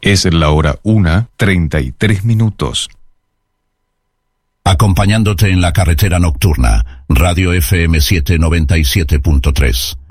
Es la hora 1:33. Acompañándote en la carretera nocturna, Radio FM 797.3.